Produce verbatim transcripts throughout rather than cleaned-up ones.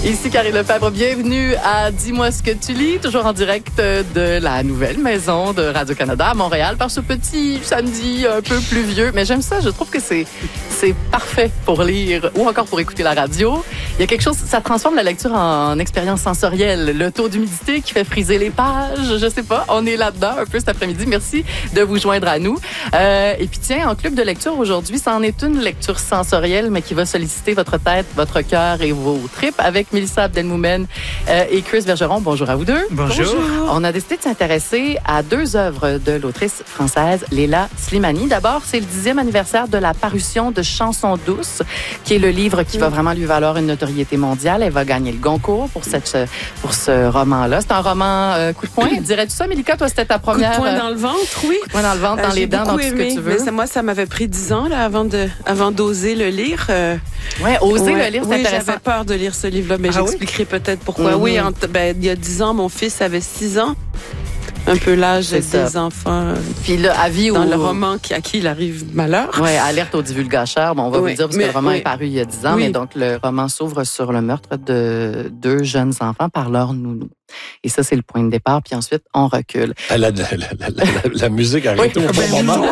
Ici Karine Lefebvre, bienvenue à Dis-moi ce que tu lis, toujours en direct de la nouvelle maison de Radio-Canada à Montréal par ce petit samedi un peu pluvieux. Mais j'aime ça, je trouve que c'est c'est parfait pour lire ou encore pour écouter la radio. Il y a quelque chose, ça transforme la lecture en expérience sensorielle. Le taux d'humidité qui fait friser les pages, je sais pas, on est là-dedans un peu cet après-midi. Merci de vous joindre à nous. Euh, et puis tiens, en club de lecture aujourd'hui, ça en est une lecture sensorielle, mais qui va solliciter votre tête, votre cœur et vos tripes avec Mélissa Abdelmoumen euh, et Chris Bergeron. Bonjour à vous deux. Bonjour. Bonjour. On a décidé de s'intéresser à deux œuvres de l'autrice française Leila Slimani. D'abord, c'est le dixième anniversaire de la parution de Chansons douces, qui est le livre qui va vraiment lui valoir une notoriété mondiale. Elle va gagner le Goncourt pour, cette, pour ce roman-là. C'est un roman euh, coup de poing. Dirais-tu ça, Mélika? Toi, c'était ta première... Coup de poing dans le ventre, oui. Coup de poing dans le ventre, dans euh, les dents, dans tout ce que tu veux. Mais ça, moi, ça m'avait pris dix ans là, avant, de, avant d'oser le lire. Euh... Oui, oser ouais, le lire, c'est oui, intéressant. J'avais peur de lire ce livre-là, mais ah, j'expliquerai oui? peut-être pourquoi. Mm-hmm. Oui, en, ben, il y a dix ans, mon fils avait six ans. Un peu l'âge des ça. enfants. Puis là, avis dans au... le roman qui, à qui il arrive malheur. Oui, alerte aux divulgateurs. Bon, on va oui, vous dire parce mais, que le roman oui. est paru il y a dix ans, oui. mais donc le roman s'ouvre sur le meurtre de deux jeunes enfants par leur nounou. Et ça, c'est le point de départ. Puis ensuite, on recule. La, la, la, la, la, la musique arrête oui, au bon moment.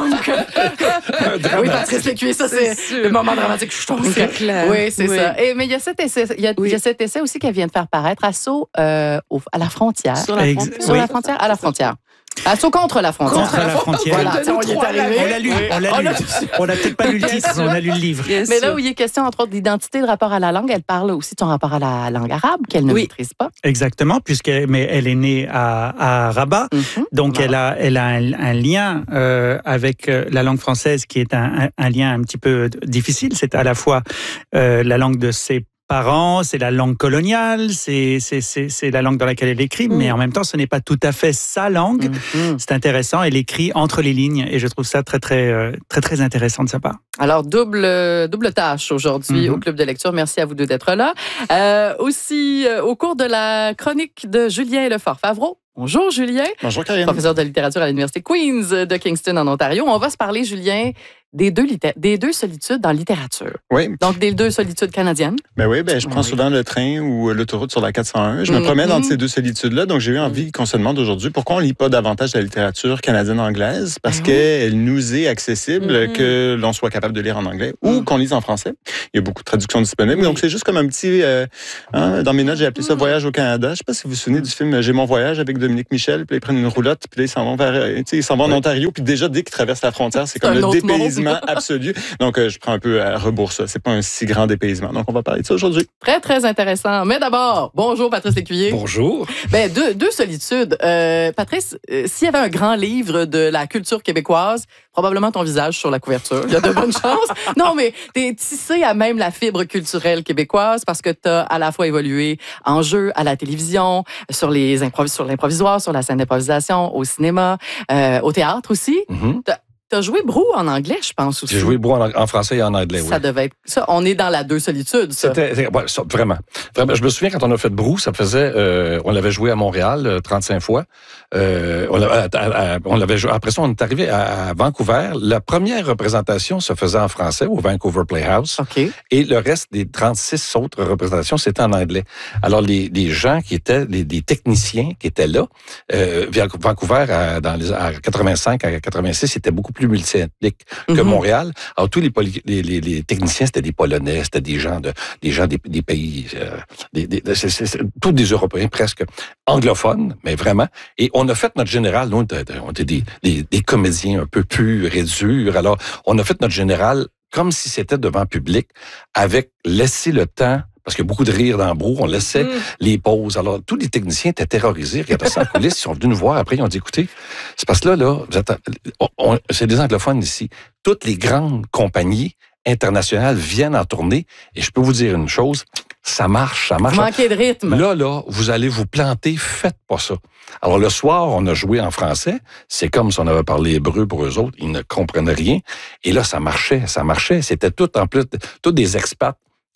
Oui, Patrice Lécuyer, ça, c'est, c'est le moment dramatique. Je trouve c'est clair. Oui, c'est oui. ça. Et, mais il y a cet essai, il y a, oui. il y a cet essai aussi qu'elle vient de faire paraître, Assaut euh, au, à la frontière. Sur la frontière. Sur oui. la frontière, à la frontière. Assaut contre la frontière. Contre la frontière. Voilà, on y est arrivé. On l'a lu. On l'a lu. On n'a peut-être pas lu le titre, on a lu le livre. Bien mais sûr. Là où il est question, entre autres, d'identité, de rapport à la langue, elle parle aussi de son rapport à la langue arabe, qu'elle ne oui. maîtrise pas. Exactement, puisqu'elle mais elle est née à, à Rabat. Mm-hmm. Donc, voilà. elle a, elle a un, un lien euh, avec la langue française qui est un, un, un lien un petit peu difficile. C'est à la fois euh, la langue de ses parents, c'est la langue coloniale, c'est, c'est, c'est, c'est la langue dans laquelle elle écrit, mmh. mais en même temps, ce n'est pas tout à fait sa langue. Mmh. C'est intéressant, elle écrit entre les lignes et je trouve ça très, très, très, très intéressant de sa part. Alors, double, double tâche aujourd'hui mmh. au Club de lecture. Merci à vous deux d'être là. Euh, aussi, euh, au cours de la chronique de Julien Lefort-Favreau. Bonjour, Julien. Bonjour, Karine. Professeur de littérature à l'Université Queen's de Kingston, en Ontario. On va se parler, Julien, des deux, litté- des deux solitudes dans la littérature. Oui. Donc, des deux solitudes canadiennes. Ben oui, ben je prends oui. souvent le train ou l'autoroute sur la quatre cent un. Je me mm-hmm. promène entre ces deux solitudes-là. Donc, j'ai eu envie mm-hmm. qu'on se demande aujourd'hui pourquoi on ne lit pas davantage la littérature canadienne-anglaise, parce ben qu'elle oui. nous est accessible, mm-hmm. que l'on soit capable de lire en anglais mm-hmm. ou qu'on lise en français. Il y a beaucoup de traductions disponibles. Oui. Donc, c'est juste comme un petit... Euh, hein, dans mes notes, j'ai appelé ça mm-hmm. Voyage au Canada. Je ne sais pas si vous vous souvenez du film J'ai mon voyage avec Dominique Michel. Puis là, ils prennent une roulotte, puis là, ils s'en vont vers... Ils s'en vont oui. en Ontario. Puis déjà, dès qu'ils traversent la frontière, c'est comme le dépaysement absolu. Donc, euh, je prends un peu à rebours ça. C'est pas un si grand dépaysement. Donc, on va parler de ça aujourd'hui. Très, très intéressant. Mais d'abord, bonjour Patrice Lécuyer. Bonjour. Ben, deux, deux solitudes. Euh, Patrice, euh, s'il y avait un grand livre de la culture québécoise, probablement ton visage sur la couverture. Il y a de bonnes chances. Non, mais t'es tissé à même la fibre culturelle québécoise parce que t'as à la fois évolué en jeu, à la télévision, sur les improvis- sur l'improvisoire, sur la scène d'improvisation, au cinéma, euh, au théâtre aussi. Mm-hmm. Tu as joué Brou en anglais, je pense aussi. J'ai joué Brou en, en français et en anglais, oui. Ça devait être ça. On est dans la deux solitudes, ça. C'était, c'était ouais, ça, vraiment. Vraiment. Je me souviens quand on a fait Brou, ça faisait, euh, on l'avait joué à Montréal trente-cinq fois. Euh, on, l'avait, à, à, on l'avait joué. Après ça, on est arrivé à, à Vancouver. La première représentation se faisait en français au Vancouver Playhouse. Okay. Et le reste des trente-six autres représentations, c'était en anglais. Alors, les, les gens qui étaient, les, les techniciens qui étaient là, euh, Vancouver, à, dans les, à quatre-vingt-cinq à quatre-vingt-six, c'était beaucoup plus multi-ethnique que mm-hmm. Montréal. Alors, tous les, poly, les, les, les techniciens, c'était des Polonais, c'était des gens, de, des, gens des, des pays, euh, des, des, c'est, c'est, c'est, tous des Européens presque anglophones, mais vraiment. Et on a fait notre général, nous, on était des, des, des comédiens un peu purs et durs. Alors, on a fait notre général comme si c'était devant public, avec laisser le temps. Parce qu'il y a beaucoup de rire dans le Brou, on laissait mm. les pauses. Alors, tous les techniciens étaient terrorisés, regardaient ça en coulisses, ils sont venus nous voir après, ils ont dit, écoutez, c'est parce que là, là, vous êtes, on, on, c'est des anglophones ici. Toutes les grandes compagnies internationales viennent en tournée, et je peux vous dire une chose, ça marche, ça marche. Vous manquez de rythme. Là, là, vous allez vous planter, faites pas ça. Alors, le soir, on a joué en français, c'est comme si on avait parlé hébreu pour eux autres, ils ne comprenaient rien, et là, ça marchait, ça marchait, c'était tout en plus, tous des expats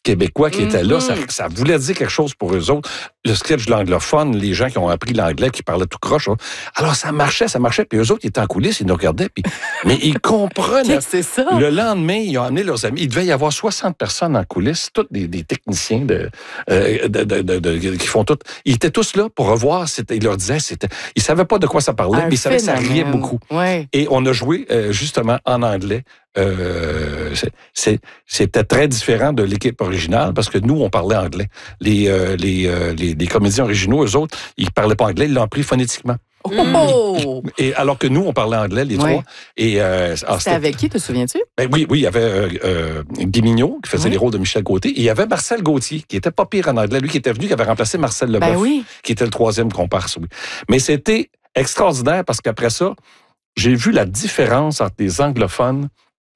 Québécois qui Mm-hmm. étaient là, ça, ça voulait dire quelque chose pour eux autres. Le sketch de l'anglophone, les gens qui ont appris l'anglais, qui parlaient tout croche. Hein. Alors, ça marchait, ça marchait. Puis eux autres, ils étaient en coulisses, ils nous regardaient. Puis, mais ils comprenaient. C'est ça. Le lendemain, ils ont amené leurs amis. Il devait y avoir soixante personnes en coulisses, tous des, des techniciens de, euh, de, de, de, de, qui font tout. Ils étaient tous là pour revoir. C'était, ils leur disaient, c'était, ils savaient pas de quoi ça parlait, Un mais ils savaient que ça riait beaucoup. Ouais. Et on a joué euh, justement en anglais. Euh, c'est, c'est, c'était très différent de l'équipe originale parce que nous, on parlait anglais. Les, euh, les, euh, les, les comédiens originaux, eux autres, ils parlaient pas anglais, ils l'ont appris phonétiquement. Oh! Et alors que nous, on parlait anglais, les Ouais. trois. Et, euh, alors, C'était avec qui, te souviens-tu? Ben oui, oui, il y avait euh, euh, Guy Mignot, qui faisait Oui. les rôles de Michel Côté, et il y avait Marcel Gauthier, qui était pas pire en anglais, lui qui était venu, qui avait remplacé Marcel Leboeuf, Ben oui. qui était le troisième comparse, oui. Mais c'était extraordinaire parce qu'après ça, j'ai vu la différence entre les anglophones,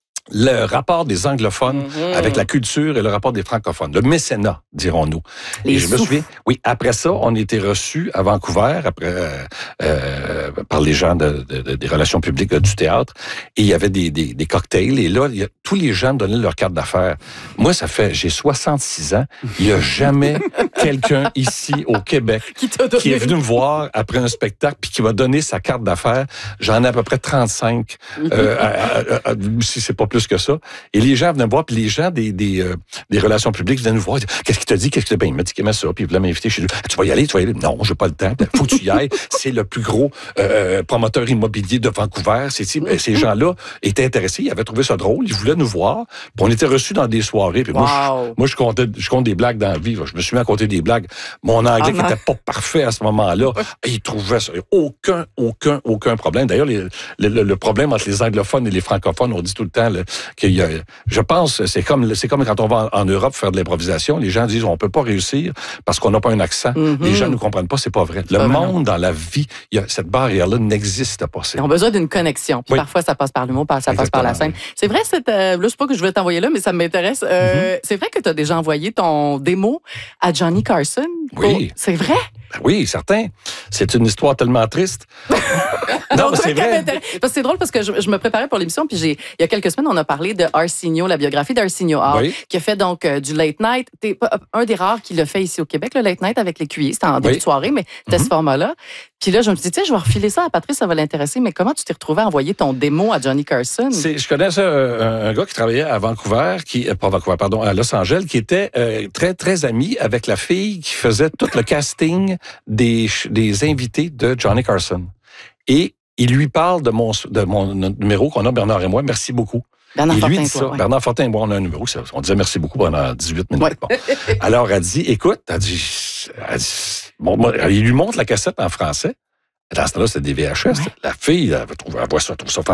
le rapport des anglophones Mm-hmm. avec la culture et le rapport des francophones, le mécénat, dirons-nous. Les Et je me sous. souviens, oui, après ça, on a été reçus à Vancouver, après euh, euh, par les gens de, de, de- des relations publiques euh, du théâtre, et il y avait des, des, des cocktails, et là, il y a, tous les gens donnaient leur carte d'affaires. Moi, ça fait, j'ai soixante-six ans, il n'y a jamais quelqu'un ici au Québec Qui t'a donné? qui est venu me voir après un spectacle puis qui m'a donné sa carte d'affaires. J'en ai à peu près trente-cinq, euh, à- à- à- si c'est pas plus que ça. Et les gens venaient me voir, puis les gens des, des, euh, des relations publiques venaient nous voir. Qu'est-ce qu'il t'a dit? Qu'est-ce qu'il t'a dit? Ben, il m'a dit qu'il aimait ça, puis il voulait m'inviter chez lui. Tu vas y aller, tu vas y aller. Non, j'ai pas le temps. Faut que tu y ailles. C'est le plus gros euh, promoteur immobilier de Vancouver. C'est, c'est- ces gens-là étaient intéressés, ils avaient trouvé ça drôle, ils voulaient nous voir. Puis on était reçus dans des soirées. Puis moi, Wow. je, moi, je comptais, je compte des blagues dans la vie. Je me suis mis à compter des blagues. Mon anglais qui Ah, n'était pas parfait à ce moment-là, il trouvait ça. Aucun, aucun, aucun problème. D'ailleurs, les- le, le- le problème entre les anglophones et les francophones, on dit tout le temps là, qu'il y a, je pense, c'est comme, c'est comme quand on va en, en Europe faire de l'improvisation, les gens disent on peut pas réussir parce qu'on n'a pas un accent. Mm-hmm. Les gens ne comprennent pas, c'est pas vrai. Le pas vrai, monde dans la vie, il y a, cette barrière-là n'existe pas. C'est- Ils ont besoin d'une connexion. Puis Oui. parfois, ça passe par l'humour, par- ça passe par la scène. Exactement, C'est vrai, c'est, euh, là, je sais pas que je vais t'envoyer là, mais ça m'intéresse. Euh, C'est vrai que tu as déjà envoyé ton démo à Johnny Carson? Oui. Pour- C'est vrai? Ben oui, certain. C'est une histoire tellement triste. non, On mais c'est dirait qu'elle vrai. m'intéresse. Parce que c'est drôle parce que je, je me préparais pour l'émission, puis j'ai, il y a quelques semaines, on a parlé de Arsenio, la biographie d'Arsenio Hall, Oui. qui a fait donc euh, du late night. T'es pas- un des rares qui l'a fait ici au Québec, le late night avec les cuillers. C'était en début Oui. de soirée, mais c'était Mhm. ce format-là. Puis là, je me suis dit, tiens, je vais refiler ça à Patrice, ça va l'intéresser. Mais comment tu t'es retrouvé à envoyer ton démo à Johnny Carson? C'est, je connais ça, euh, un, un gars qui travaillait à Vancouver, qui, euh, pas Vancouver, pardon, à Los Angeles, qui était euh, très, très ami avec la fille qui faisait tout le casting des, ch- des invités de Johnny Carson. Et il lui parle de mon, de mon numéro qu'on a, Bernard et moi. Merci beaucoup. Bernard Et lui Fortin, dit toi, ça. ouais. Bernard Fortin et moi, on a un numéro. ça- On disait merci beaucoup pendant dix-huit minutes. Ouais. Bon. Alors, elle dit, écoute, elle dit, elle dit- bon, moi, il lui montre la cassette en français. Dans ce temps-là, c'était des V H S. Ouais. La fille, elle, trouve, elle voit ça, trouve ça